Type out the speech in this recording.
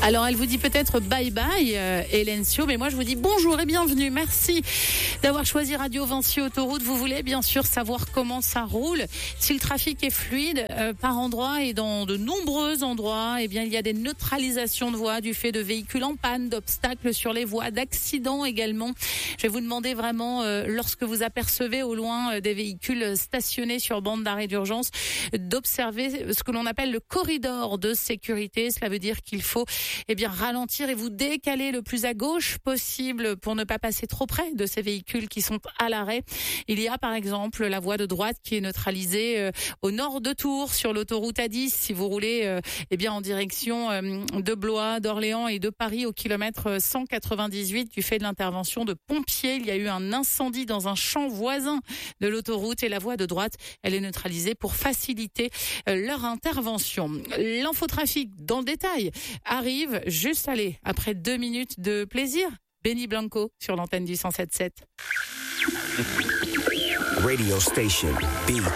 Alors elle vous dit peut-être bye bye Hélène Sio, mais moi je vous dis bonjour et bienvenue. Merci d'avoir choisi Radio Vinci Autoroute. Vous voulez bien sûr savoir comment ça roule, si le trafic est fluide par endroits, et dans de nombreux endroits, eh bien il y a des neutralisations de voies du fait de véhicules en panne, d'obstacles sur les voies, d'accidents également. Je vais vous demander vraiment, lorsque vous apercevez au loin des véhicules stationnés sur bande d'arrêt d'urgence, d'observer ce que l'on appelle le corridor de sécurité. Cela veut dire qu'il faut ralentir et vous décaler le plus à gauche possible pour ne pas passer trop près de ces véhicules qui sont à l'arrêt. Il y a par exemple la voie de droite qui est neutralisée au nord de Tours sur l'autoroute A10 si vous roulez en direction de Blois, d'Orléans et de Paris au kilomètre 198 du fait de l'intervention de pompiers. Il y a eu un incendie dans un champ voisin de l'autoroute et la voie de droite, elle est neutralisée pour faciliter leur intervention. L'infotrafic dans le détail arrive juste après 2 minutes de plaisir. Benny Blanco sur l'antenne du 107.7. Radio Station Beat.